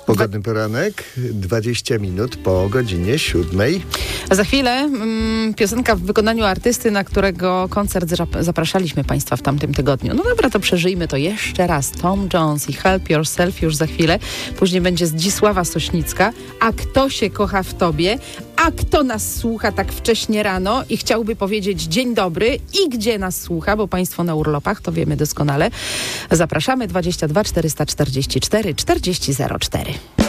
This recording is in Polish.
Pogodny poranek, 20 minut po godzinie 7. A za chwilę piosenka w wykonaniu artysty, na którego koncert zapraszaliśmy Państwa w tamtym tygodniu. No dobra, to przeżyjmy to jeszcze raz. Tom Jones i Help Yourself już za chwilę. Później będzie Zdzisława Sośnicka. A kto się kocha w tobie? A kto nas słucha tak wcześnie rano i chciałby powiedzieć dzień dobry i gdzie nas słucha, bo Państwo na urlopach, to wiemy doskonale. Zapraszamy 22 444 4004.